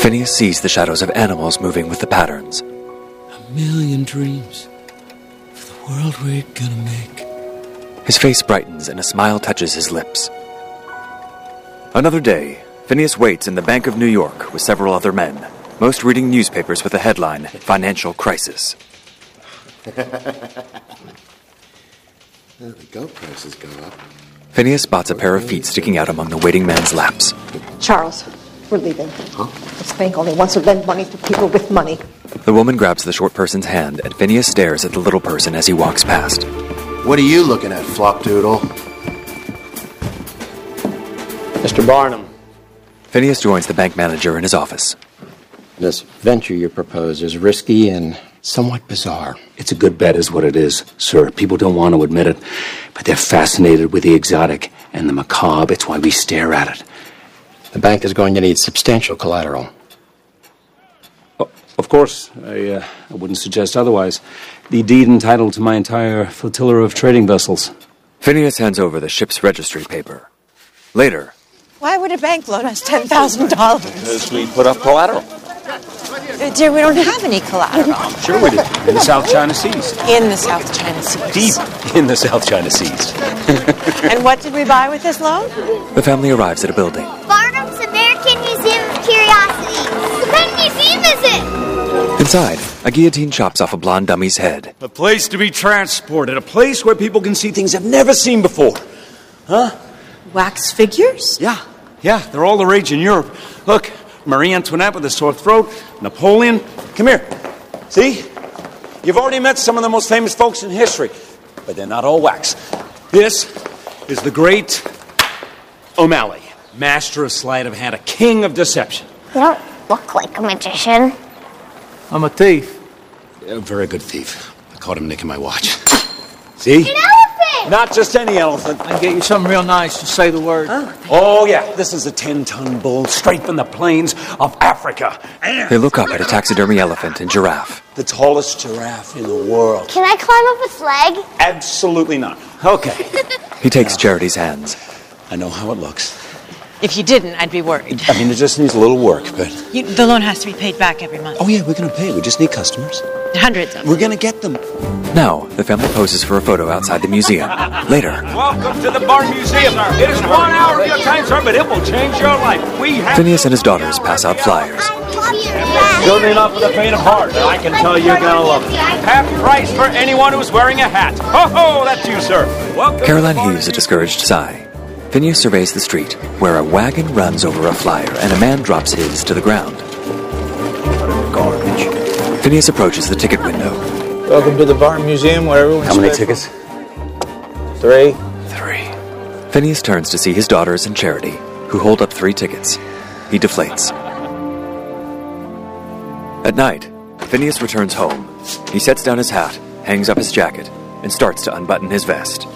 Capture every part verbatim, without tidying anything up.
Phineas sees the shadows of animals moving with the patterns. A million dreams for the world we're gonna make. His face brightens and a smile touches his lips. Another day, Phineas waits in the Bank of New York with several other men, most reading newspapers with the headline, Financial Crisis. Well, the gold prices go up. Phineas spots a pair of feet sticking out among the waiting men's laps. Charles, we're leaving. Huh? This bank only wants to lend money to people with money. The woman grabs the short person's hand, and Phineas stares at the little person as he walks past. What are you looking at, Flopdoodle? Mister Barnum. Phineas joins the bank manager in his office. This venture you propose is risky and somewhat bizarre. It's a good bet is what it is, sir. People don't want to admit it, but they're fascinated with the exotic and the macabre. It's why we stare at it. The bank is going to need substantial collateral. Oh, of course, I, uh, I wouldn't suggest otherwise. The deed entitled to my entire flotilla of trading vessels. Phineas hands over the ship's registry paper. Later... Why would a bank loan us ten thousand dollars? Because we put up collateral. Uh, dear, we don't have any collateral. Sure we do. In the South China Seas. In the South China Seas. Deep in the South China Seas. And what did we buy with this loan? The family arrives at a building. Barnum's American Museum of Curiosities. What kind of museum is it? Inside, a guillotine chops off a blonde dummy's head. A place to be transported. A place where people can see things they've never seen before. Huh? Wax figures? Yeah. Yeah, they're all the rage in Europe. Look, Marie Antoinette with a sore throat. Napoleon. Come here. See? You've already met some of the most famous folks in history. But they're not all wax. This is the great O'Malley. Master of sleight of hand. A king of deception. You don't look like a magician. I'm a thief. A very good thief. I caught him nicking my watch. See? An elephant! Not just any elephant. I can get you something real nice. Just say the word. Oh, yeah. This is a ten-ton bull straight from the plains of Africa. They look up at a taxidermy elephant and giraffe. The tallest giraffe in the world. Can I climb up its leg? Absolutely not. Okay. He takes Charity's hands. I know how it looks. If you didn't, I'd be worried. I mean, it just needs a little work, but... You, the loan has to be paid back every month. Oh, yeah, we're going to pay. We just need customers. Hundreds of them. We're going to get them. Now, the family poses for a photo outside the museum. Later, Welcome to the Barn Museum. It is one hour of your time, sir, but it will change your life. We have... Phineas and his daughters pass out flyers. Certainly not for the faint of heart. I can tell you're going to love it. Half price for anyone who's wearing a hat. Ho, ho, that's you, sir. Welcome. Caroline heaves a discouraged sigh. Phineas surveys the street, where a wagon runs over a flyer and a man drops his to the ground. Garbage. Phineas approaches the ticket window. Welcome to the Barn Museum, where everyone's... How many tickets? Three. Three. Phineas turns to see his daughters and Charity, who hold up three tickets. He deflates. At night, Phineas returns home. He sets down his hat, hangs up his jacket, and starts to unbutton his vest.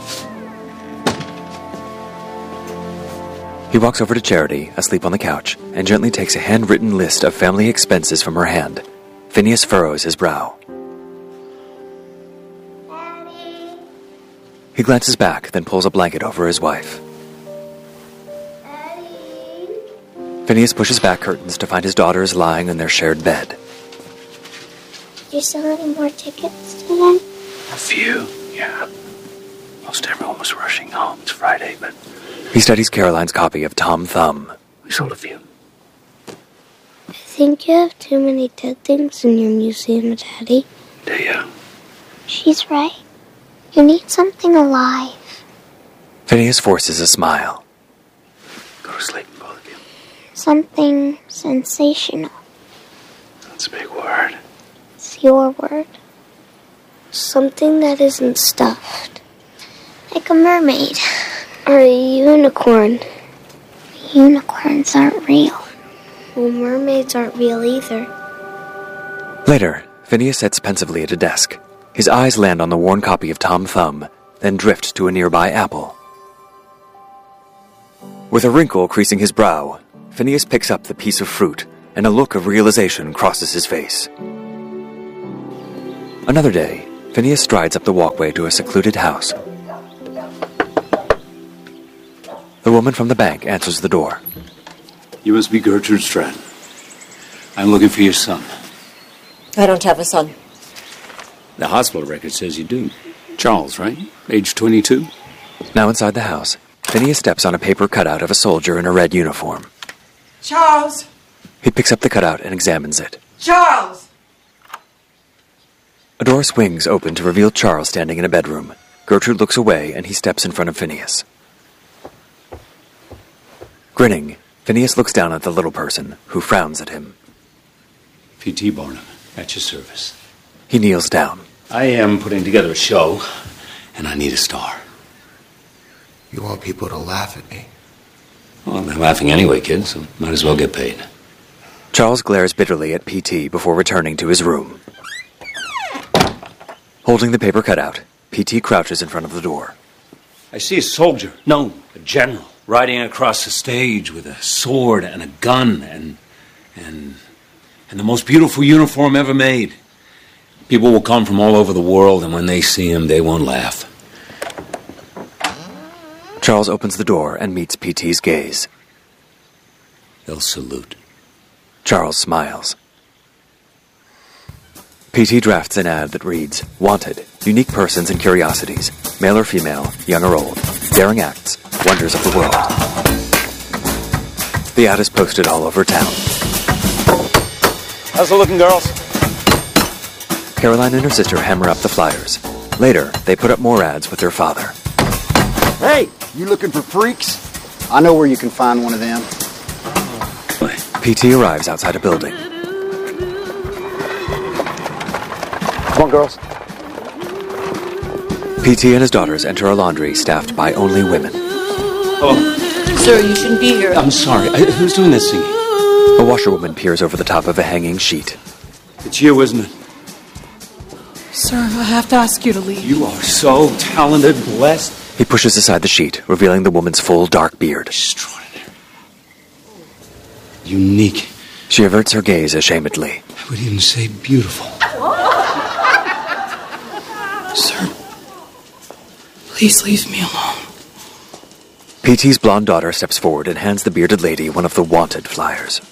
He walks over to Charity, asleep on the couch, and gently takes a handwritten list of family expenses from her hand. Phineas furrows his brow. Daddy. He glances back, then pulls a blanket over his wife. Daddy. Phineas pushes back curtains to find his daughters lying in their shared bed. Did you sell any more tickets today? A few, yeah. Most everyone was rushing home. It's Friday, but He studies Caroline's copy of Tom Thumb. we sold a few. I think you have too many dead things in your museum, Daddy. Do you? She's right. You need something alive. Phineas forces a smile. Go to sleep, both of you. Something sensational. That's a big word. It's your word. Something that isn't stuffed. Like a mermaid. Or a unicorn. Unicorns aren't real. Well, mermaids aren't real either. Later, Phineas sits pensively at a desk. His eyes land on the worn copy of Tom Thumb, then drift to a nearby apple. With a wrinkle creasing his brow, Phineas picks up the piece of fruit, and a look of realization crosses his face. Another day, Phineas strides up the walkway to a secluded house. The woman from the bank answers the door. You must be Gertrude Stratton. I'm looking for your son. I don't have a son. The hospital record says you do. Charles, right? Age twenty-two? Now inside the house, Phineas steps on a paper cutout of a soldier in a red uniform. Charles! He picks up the cutout and examines it. Charles! A door swings open to reveal Charles standing in a bedroom. Gertrude looks away and he steps in front of Phineas. Grinning, Phineas looks down at the little person, who frowns at him. P T Barnum, at your service. He kneels down. I am putting together a show, and I need a star. You want people to laugh at me? Well, they're laughing anyway, kid, so might as well get paid. Charles glares bitterly at P T before returning to his room. Holding the paper cutout, P T crouches in front of the door. I see a soldier, no, a general, riding across the stage with a sword and a gun and... and... and the most beautiful uniform ever made. People will come from all over the world, and when they see him, they won't laugh. Charles opens the door and meets P T's gaze. They'll salute. Charles smiles. P T drafts an ad that reads, Wanted, unique persons and curiosities, male or female, young or old, daring acts, wonders of the world. The ad is posted all over town. How's it looking, girls? Caroline and her sister hammer up the flyers. Later, they put up more ads with their father. Hey, you looking for freaks? I know where you can find one of them. P T arrives outside a building. Come on, girls. P T and his daughters enter a laundry staffed by only women. Oh. Sir, you shouldn't be here. I'm sorry. I, who's doing this singing? A washerwoman peers over the top of a hanging sheet. It's you, isn't it? Sir, I have to ask you to leave. You are so talented, blessed. He pushes aside the sheet, revealing the woman's full dark beard. Extraordinary. Unique. She averts her gaze ashamedly. I would even say beautiful. Sir, please leave me alone. P T's blonde daughter steps forward and hands the bearded lady one of the wanted flyers.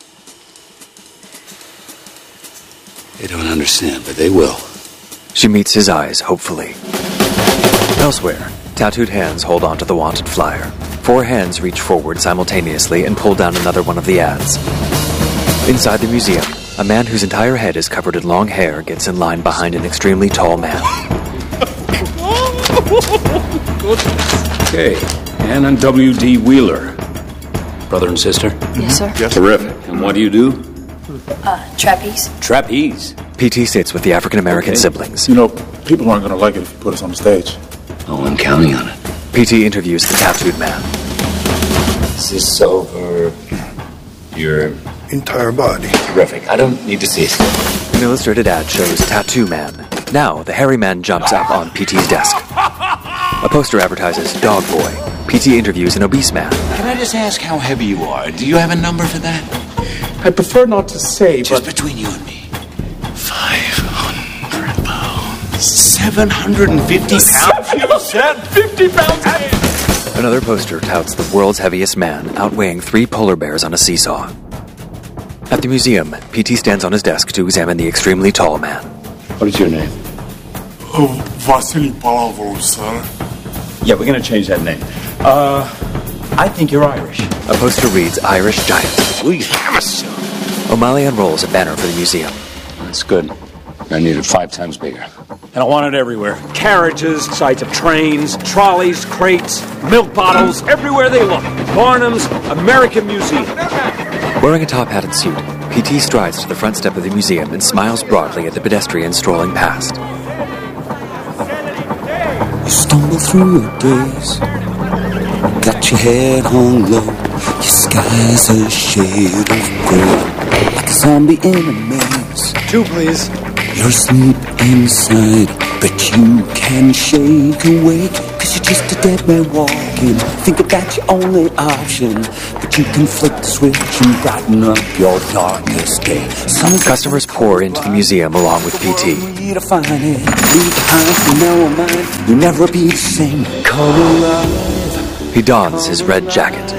They don't understand, but they will. She meets his eyes hopefully. Elsewhere, tattooed hands hold onto the wanted flyer. Four hands reach forward simultaneously and pull down another one of the ads. Inside the museum, a man whose entire head is covered in long hair gets in line behind an extremely tall man. Okay, Ann and W D Wheeler. Brother and sister? Yes, sir. Yes. Terrific. And what do you do? Uh, trapeze. Trapeze? P T sits with the African-American Okay. siblings. You know, people aren't going to like it if you put us on the stage. Oh, I'm counting on it. P T interviews the tattooed man. Is this over your entire body? Terrific. I don't need to see it. An illustrated ad shows Tattoo Man. Now, the hairy man jumps up on P T's desk. A poster advertises Dog Boy. P T interviews an obese man. Can I just ask how heavy you are? Do you have a number for that? I prefer not to say, Just but... between you and me. Five hundred pounds. Seven hundred and fifty pounds? You said fifty pounds. Another poster touts the world's heaviest man, outweighing three polar bears on a seesaw. At the museum, P T stands on his desk to examine the extremely tall man. What is your name? Oh, Vasily Palavov, sir. Yeah, we're going to change that name. Uh, I think you're Irish. A poster reads Irish Giant. We have a son. O'Malley unrolls a banner for the museum. That's good. I need it five times bigger. And I want it everywhere. Carriages, sides of trains, trolleys, crates, milk bottles, everywhere they look. Barnum's American Museum. Wearing a top hat and suit, P T strides to the front step of the museum and smiles broadly at the pedestrians strolling past. You stumble through your days, got your head hung low, your sky's a shade of gray, like a zombie in a maze. Two, please. You're asleep inside, but you can shake awake, cause you're just a dead man walking. Think that's your only option, but you can flick the switch and brighten up your darkest day. Customers pour into the museum along with P T. To find it, leave behind from now on, you'll never be the same. Come alive. He dons his red jacket.